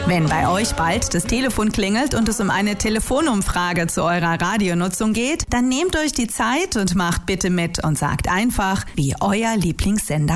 Wenn bei euch bald das Telefon klingelt und es um eine Telefonumfrage zu eurer Radionutzung geht, dann nehmt euch die Zeit und macht bitte mit und sagt einfach, wie euer Lieblingssender